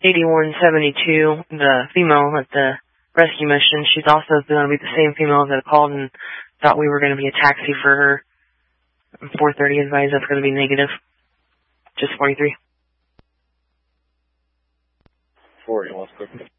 8172, the female at the rescue mission. She's also going to be the same female that called and thought we were going to be a taxi for her. 430 advised that's going to be negative. Just 43. 40, let's go.